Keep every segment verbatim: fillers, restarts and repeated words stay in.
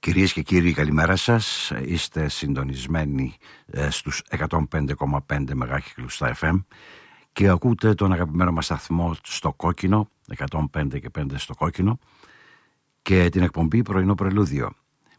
Κυρίες και κύριοι, καλημέρα σας. Είστε συντονισμένοι ε, στους εκατόν πέντε κόμμα πέντε μεγάκυκλους στα εφ εμ και ακούτε τον αγαπημένο μας σταθμό στο κόκκινο, εκατόν πέντε και πέντε στο κόκκινο, και την εκπομπή Πρωινό Πρελούδιο.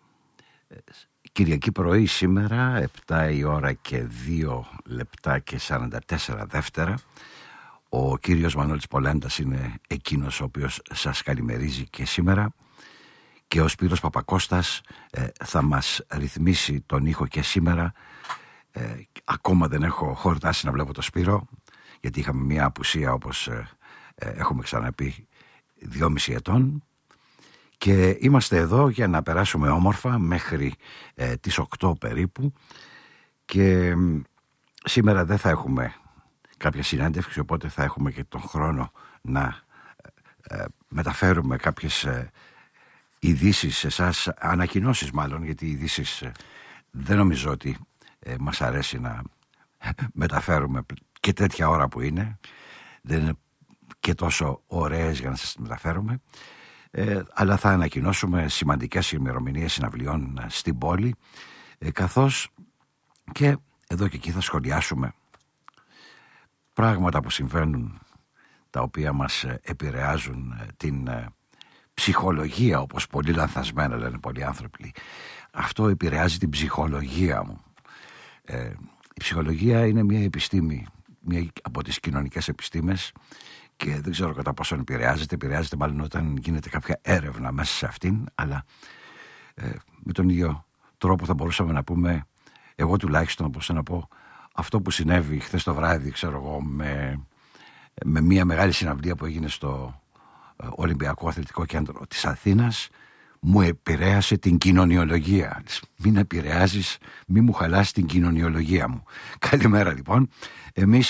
Κυριακή πρωί σήμερα, επτά η ώρα και δύο λεπτά και σαράντα τέσσερα δεύτερα. Ο κύριος Μανώλης Πολέντας είναι εκείνος ο οποίος σας καλημερίζει και σήμερα, και ο Σπύρος Παπακώστας ε, θα μας ρυθμίσει τον ήχο και σήμερα. ε, Ακόμα δεν έχω χορτάσει να βλέπω το Σπύρο, γιατί είχαμε μια απουσία, όπως ε, ε, έχουμε ξαναπεί, δυόμιση ετών, και είμαστε εδώ για να περάσουμε όμορφα μέχρι ε, τις οκτώ περίπου. Και ε, σήμερα δεν θα έχουμε κάποια συνέντευξη, οπότε θα έχουμε και τον χρόνο να ε, ε, μεταφέρουμε κάποιες ε, ειδήσεις σε εσάς, ανακοινώσεις μάλλον, γιατί οι ειδήσεις ε, δεν νομίζω ότι ε, μας αρέσει να μεταφέρουμε και τέτοια ώρα που είναι, δεν είναι και τόσο ωραίες για να σας μεταφέρουμε, ε, αλλά θα ανακοινώσουμε σημαντικές ημερομηνίες συναυλιών στην πόλη, ε, καθώς και εδώ και εκεί θα σχολιάσουμε πράγματα που συμβαίνουν, τα οποία μας επηρεάζουν την ψυχολογία, όπως πολύ λανθασμένα λένε πολλοί άνθρωποι. Αυτό επηρεάζει την ψυχολογία μου. Ε, η ψυχολογία είναι μια επιστήμη, μια από τις κοινωνικές επιστήμες, και δεν ξέρω κατά πόσο επηρεάζεται. Επηρεάζεται μάλλον όταν γίνεται κάποια έρευνα μέσα σε αυτήν, αλλά ε, με τον ίδιο τρόπο θα μπορούσαμε να πούμε, εγώ τουλάχιστον μπορούσα να πω, αυτό που συνέβη χθες το βράδυ, ξέρω εγώ, με, με μια μεγάλη συναυλία που έγινε στο Ολυμπιακό Αθλητικό Κέντρο της Αθήνας, μου επηρέασε την κοινωνιολογία. Μην επηρεάζεις, μην μου χαλάσει την κοινωνιολογία μου. Καλημέρα λοιπόν. Εμείς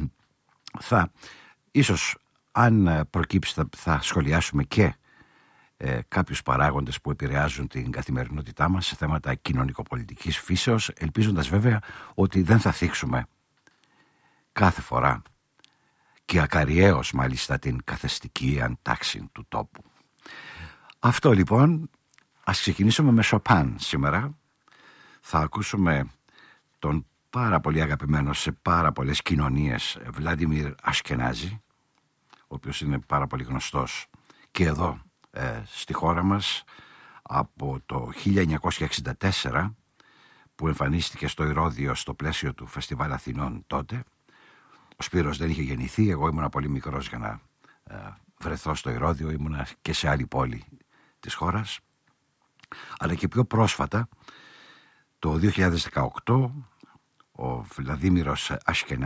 θα, ίσως αν προκύψει, θα, θα σχολιάσουμε και ε, κάποιους παράγοντες που επηρεάζουν την καθημερινότητά μας σε θέματα κοινωνικοπολιτικής φύσεως, ελπίζοντας βέβαια ότι δεν θα θίξουμε κάθε φορά και ακαριέως μάλιστα την καθεστική αντάξη του τόπου. Αυτό λοιπόν. Ας ξεκινήσουμε με Σοπάν σήμερα. Θα ακούσουμε τον πάρα πολύ αγαπημένο σε πάρα πολλές κοινωνίες Βλάντιμιρ Ασκενάζη, ο οποίος είναι πάρα πολύ γνωστός και εδώ ε, στη χώρα μας από το χίλια εννιακόσια εξήντα τέσσερα, που εμφανίστηκε στο Ηρώδειο στο πλαίσιο του Φεστιβάλ Αθηνών τότε. Ο Σπύρος δεν είχε γεννηθεί, εγώ ήμουνα πολύ μικρός για να ε, βρεθώ στο Ηρώδειο, ήμουνα και σε άλλη πόλη της χώρας. Αλλά και πιο πρόσφατα, το δύο χιλιάδες δεκαοκτώ, ο Βλαντίμιρος Ασκενάζης